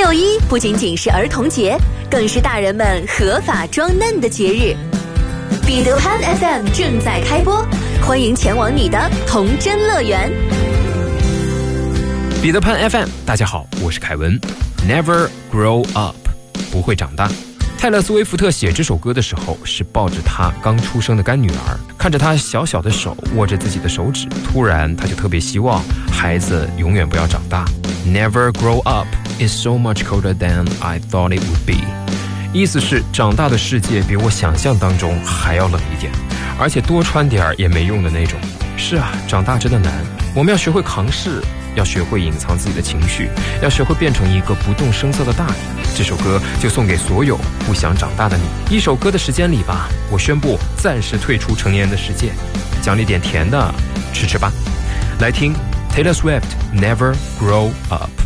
6·1不仅仅是儿童节，更是大人们合法装嫩的节日。彼得潘 FM 正在开播，欢迎前往你的童真乐园。 彼得潘 FM， 大家好，我是凯文。Never grow up， 不会长大。泰勒·斯威夫特写这首歌的时候，是抱着她刚出生的干女儿，看着她小小的手握着自己的手指，突然她就特别希望孩子永远不要长大。Never grow up is so much colder than I thought it would be。意思是长大的世界比我想象当中还要冷一点，而且多穿点也没用的那种。是啊，长大真的难，我们要学会扛事，要学会隐藏自己的情绪，要学会变成一个不动声色的大人。这首歌就送给所有不想长大的你。一首歌的时间里吧，我宣布暂时退出成年的世界，奖励点甜的吃吃吧。来听 Taylor Swift Never Grow Up。